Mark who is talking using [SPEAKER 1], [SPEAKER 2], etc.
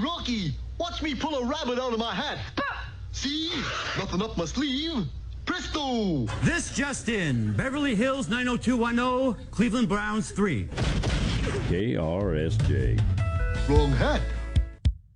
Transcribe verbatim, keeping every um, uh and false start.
[SPEAKER 1] Rocky, watch me pull a rabbit out of my hat. See? Nothing up my sleeve. Presto!
[SPEAKER 2] This just in. Beverly Hills nine oh two one oh, Cleveland Browns three.
[SPEAKER 3] K R S J.
[SPEAKER 1] Wrong hat.